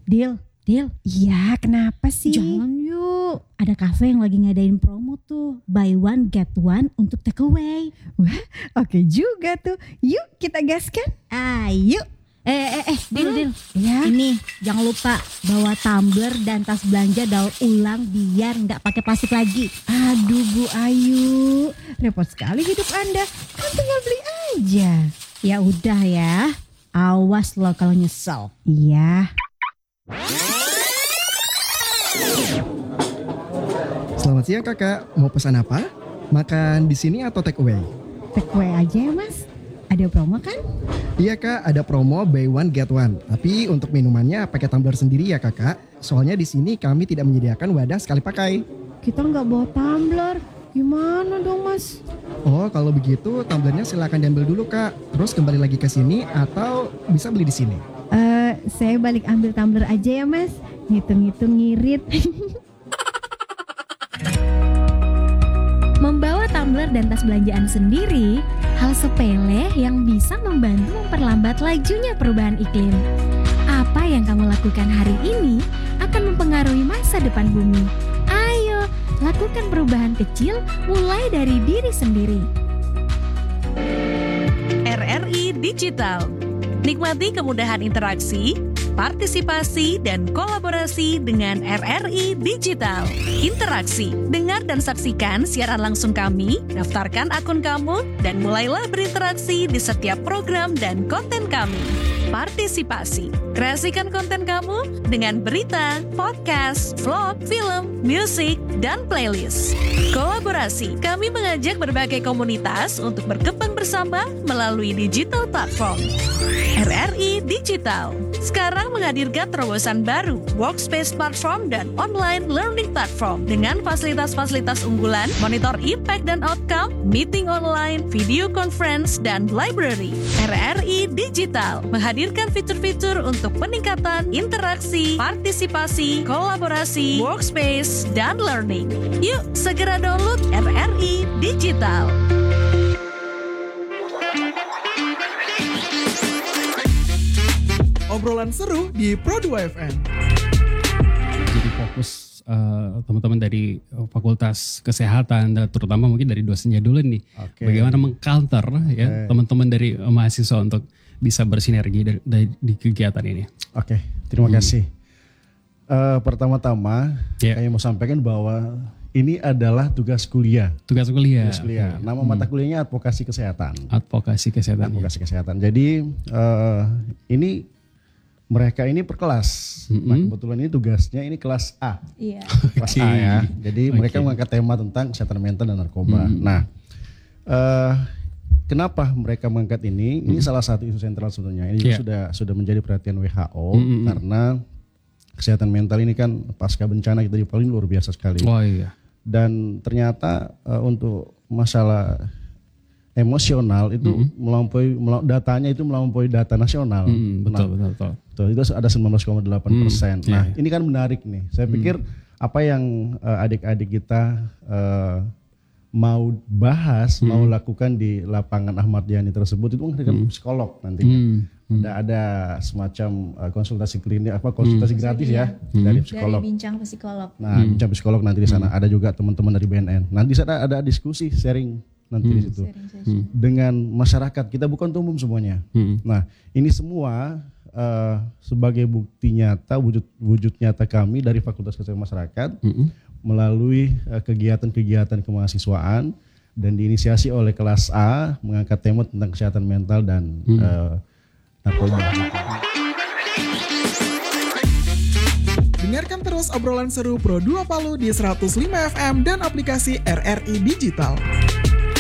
Dil. Iya, kenapa sih? Jalan yuk. Ada kafe yang lagi ngadain promo tuh. Buy one get one untuk take away. Wah, oke juga tuh. Yuk kita gaskan. Ayo. Dil. Ya. Ini jangan lupa bawa tumbler dan tas belanja daur ulang biar nggak pakai plastik lagi. Aduh Bu Ayu, repot sekali hidup Anda. Kan tinggal beli aja. Ya udah ya. Awas lo kalau nyesel. Iya. Selamat siang kakak, mau pesan apa? Makan di sini atau take away? Take away aja ya Mas. Ada promo kan? Iya kak, ada promo buy one get one. Tapi untuk minumannya pakai tumbler sendiri ya kakak. Soalnya di sini kami tidak menyediakan wadah sekali pakai. Kita nggak bawa tumbler. Gimana dong Mas? Oh kalau begitu tumblernya silakan diambil dulu kak. Terus kembali lagi ke sini atau bisa beli di sini. Saya balik ambil tumbler aja ya Mas. Ngitung-ngitung ngirit. Membawa tumbler dan tas belanjaan sendiri, hal sepele yang bisa membantu memperlambat lajunya perubahan iklim. Apa yang kamu lakukan hari ini akan mempengaruhi masa depan bumi. Ayo, lakukan perubahan kecil mulai dari diri sendiri. RRI Digital. Nikmati kemudahan interaksi, partisipasi, dan kolaborasi dengan RRI Digital. Interaksi, dengar dan saksikan siaran langsung kami, daftarkan akun kamu, dan mulailah berinteraksi di setiap program dan konten kami. Partisipasi, kreasikan konten kamu dengan berita, podcast, vlog, film, musik, dan playlist. Kolaborasi, kami mengajak berbagai komunitas untuk berkembang bersama melalui digital platform. RRI Digital sekarang menghadirkan terobosan baru, workspace platform dan online learning platform dengan fasilitas-fasilitas unggulan, monitor impact dan outcome, meeting online, video conference, dan library. RRI Digital menghadirkan fitur-fitur untuk peningkatan interaksi, partisipasi, kolaborasi, workspace, dan learning. Yuk segera download RRI Digital. Obrolan seru di Pro2 FM. Jadi fokus teman-teman dari Fakultas Kesehatan, terutama mungkin dari dosennya dulu nih. Bagaimana meng-counter ya teman-teman dari mahasiswa untuk bisa bersinergi di kegiatan ini. Oke, terima kasih. Pertama-tama saya mau sampaikan bahwa ini adalah tugas kuliah. Tugas kuliah. Nama mata kuliahnya Advokasi Kesehatan. Advokasi Kesehatan. Advokasi Kesehatan. Jadi ini mereka ini per kelas. Nah, kebetulan ini tugasnya ini kelas A. Iya. Kelas A ya. Jadi mereka mengangkat tema tentang kesehatan mental dan narkoba. Nah, kenapa mereka mengangkat ini? Ini salah satu isu sentral sebenarnya. Ini juga sudah menjadi perhatian WHO karena kesehatan mental ini kan pasca bencana kita di Palu luar biasa sekali. Oh iya. Dan ternyata untuk masalah emosional itu melampaui datanya itu melampaui data nasional. Betul. Itu ada 19,8%. Nah, ini kan menarik nih. Saya pikir apa yang adik-adik kita mau bahas, mau lakukan di lapangan Ahmad Yani tersebut itu kan psikolog nantinya. Ada semacam konsultasi klinik konsultasi gratis ya dari psikolog. Dari bincang psikolog. Nah, bincang psikolog nanti di sana. Ada juga teman-teman dari BNN. Nanti sana ada diskusi sharing nanti di situ dengan masyarakat. Kita bukan umum semuanya. Nah, ini semua sebagai bukti nyata, wujud nyata kami dari Fakultas Kesehatan Masyarakat melalui kegiatan-kegiatan kemahasiswaan dan diinisiasi oleh kelas A mengangkat tema tentang kesehatan mental dan narkoba. Dengarkan terus obrolan seru Pro2 Palu di 105 FM dan aplikasi RRI Digital.